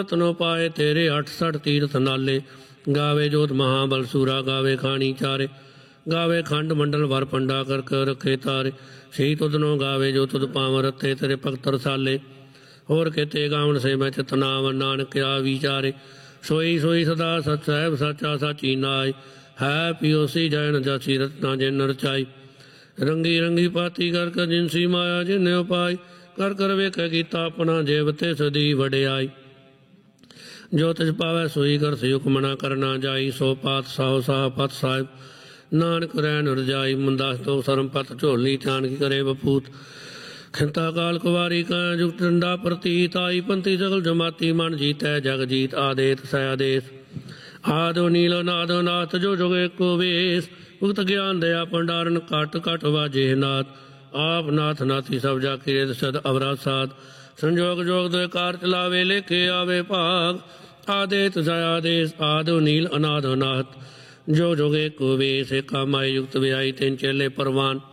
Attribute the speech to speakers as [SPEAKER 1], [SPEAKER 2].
[SPEAKER 1] ਤਨੋ ਪਾਏ ਤੇਰੇ 68 ਤੀਰਥ ਨਾਲੇ। ਗਾਵੇ ਜੋਤ ਮਹਾਬਲ ਸੂਰਾ ਗਾਵੇ ਖਾਣੀ ਚਾਰੇ। ਗਾਵੇ ਖੰਡ ਮੰਡਲ ਵਰ ਪੰਡਾ ਕਰ ਕਰ ਰੱਖੇ ਤਾਰੇ। ਸਹੀ ਤੁਧਨੋਂ ਗਾਵੇ ਜੋ ਤੁਧ ਪਾਵ ਰੱਤੇ ਤੇਰੇ ਭਗਤ ਰਸਾਲੇ। ਹੋਰ ਕਿਤੇ ਗਾਵਣ ਸੇ ਮੈਂ ਚਿਤਨਾਵ ਨਾਨਕ ਆ ਵਿਚਾਰੇ। ਸੋਈ ਸੋਈ ਸਦਾ ਸਚ ਸਾਹਿਬ ਸਾਚਾ ਸਾਚੀ ਨਾਏ। ਹੈ ਪਿਓਸੀ ਜੈਨ ਜਾਸੀ ਰਤਨਾ ਜਿਨ ਰਚਾਈ। ਰੰਗੀ ਰੰਗੀ ਪਾਤੀ ਕਰ ਕਰ ਜਿਨਸੀ ਮਾਇਆ ਜਿਨ ਉਪਾਈ। ਕਰ ਕਰ ਵੇਖੈ ਕੀਤਾ ਆਪਣਾ ਜੇਬ ਤੇ ਸਦੀ ਵਡਿਆਈ। ਜੋ ਤਿਸ ਪਾਵੈ ਸੋਈ ਕਰ ਸੇ ਹੁਕਮ ਨਾ ਕਰਨਾ ਜਾਈ। ਸੋ ਪਾਤ ਸਾਹੁ ਸਾਹ ਪਤ ਸਾਹਿਬ ਨਾਨਕ ਰਹਿਣ ਰਜਾਈ। ਮੁੰਦਾਸ ਤੋਂ ਸਰਮ ਪਤ ਝੋਲੀ ਚਾਨ ਕੀ ਕਰੇ ਬਪੂਤ। ਖਿੰਤਾ ਕਾਲ ਕੁਵਾਰੀ ਕਾ ਜੁਗ ਟੰਡਾ ਪ੍ਰਤੀਤ। ਆਈ ਪੰਥੀ ਸਗਲ ਜਮਾਤੀ ਮਨ ਜੀਤੈ ਜਗ ਜੀਤ। ਆਦੇਤ ਸੈ ਆਦੇਸ ਆਦਿ ਨੀਲ ਨਾਦ ਨਾਥ ਜੋ ਜੁਗ ਏਕੋ ਵੇਸ। ਉਗਤ ਗਿਆਨ ਦਇਆ ਭੰਡਾਰਨ ਘਟ ਘਟ ਵਾਜੇ ਨਾਥ। ਆਪ ਨਾਥ ਨਾਥੀ ਸਭ ਜਾ ਕੇ ਸਦ ਅਵਰਾ ਸਾਧ। ਸੰਜੋਗ ਜੋਗ ਦੇ ਕਾਰ ਚਲਾਵੇ ਲੇਖੇ ਆਵੇ ਭਾਗ। ਆਦੇਤ ਸੈ ਆਦੇਸ ਆਦਿ ਨੀਲ ਅਨਾਦ ਨਾਥ। ਜੋ ਜੁਗ ਏਕੋ ਵੇਸ। ਏਕਾ ਮਾਈ ਯੁਕਤ ਵਿਆਈ ਤਿੰਨ ਚੇਲੇ ਪਰਵਾਨ।